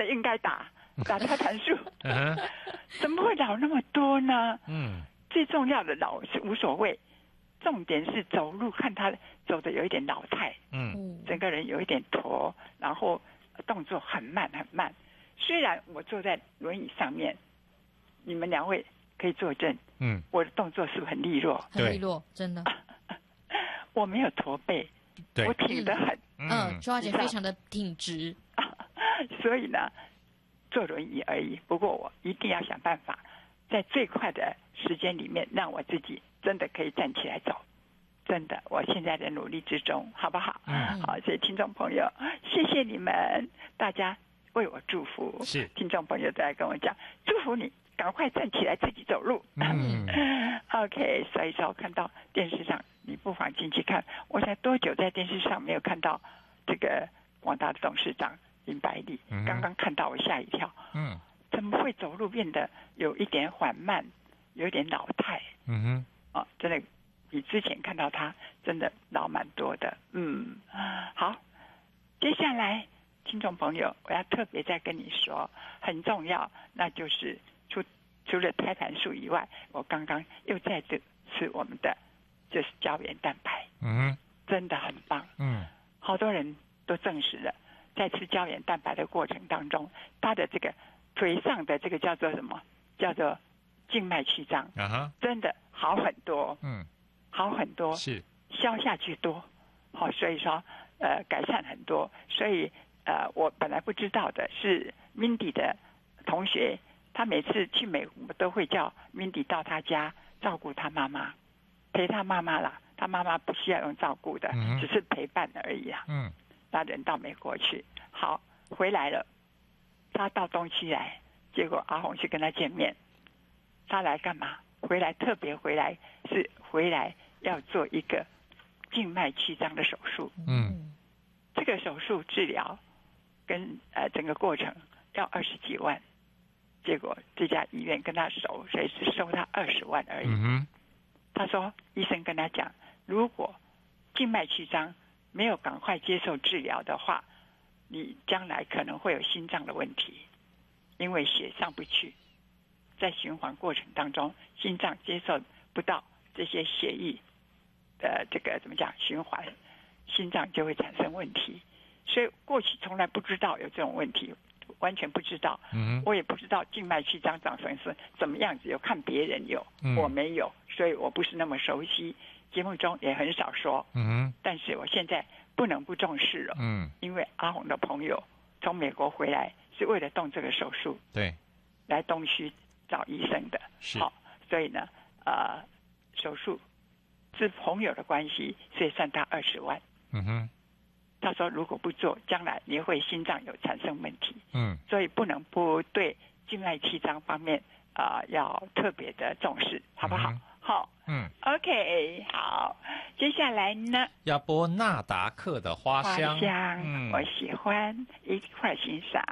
的应该打胎盘术，怎么会老那么多呢？最重要的老是无所谓，重点是走路看他走的有一点老态，整个人有一点驼，然后动作很慢很慢。虽然我坐在轮椅上面，你们两位可以作证，我的动作是不是很利落？ 很利落，真的。 我没有驼背，我挺得很。 周小姐非常的挺直。 所以呢，坐轮椅而已。不过我一定要想办法，在最快的时间里面，让我自己真的可以站起来走。真的，我现在的努力之中，好不好？好，所以听众朋友，谢谢你们，大家为我祝福。 是， 听众朋友都来跟我讲，祝福你赶快站起来自己走路。OK， 所以说看到电视上，你不妨进去看。我才多久在电视上没有看到这个广大的董事长林百里？刚刚看到我吓一跳。怎么会走路变得有一点缓慢，有一点老态？真的比之前看到他真的老蛮多的。好，接下来听众朋友，我要特别再跟你说，很重要，那就是除了胎盘素以外，我刚刚又在这吃我们的就是胶原蛋白，真的很棒。好多人都证实了，在吃胶原蛋白的过程当中，他的这个腿上的这个叫做什么？叫做静脉曲张，真的好很多。好很多， 是消下去多。好，所以说改善很多。所以我本来不知道的是 Mindy 的同学，他每次去美国都会叫 Mindy 到他家照顾他妈妈，陪他妈妈啦。他妈妈不需要用照顾的，只是陪伴而已啊。他人到美国去，好回来了，他到东区来，结果阿红去跟他见面。他来干嘛？特别回来是回来要做一个静脉曲张的手术。这个手术治疗跟整个过程要20几万，结果这家医院跟他熟，所以是收他20万而已。他说医生跟他讲，如果静脉曲张没有赶快接受治疗的话，你将来可能会有心脏的问题，因为血上不去，在循环过程当中，心脏接受不到这些血液的这个怎么讲循环，心脏就会产生问题。所以过去从来不知道有这种问题，完全不知道。我也不知道静脉曲张长成是怎么样子，有看别人有，我没有，所以我不是那么熟悉，节目中也很少说。但是我现在不能不重视了。因为阿红的朋友从美国回来是为了动这个手术， 对， 来东区找医生的。好，所以呢手术是朋友的关系，所以算他20万。他说如果不做，将来你会心脏有产生问题。所以不能不对静脉曲张方面要特别的重视，好不好？好，OK， 好，接下来呢要播纳达克的花香。 我喜欢，一块欣赏。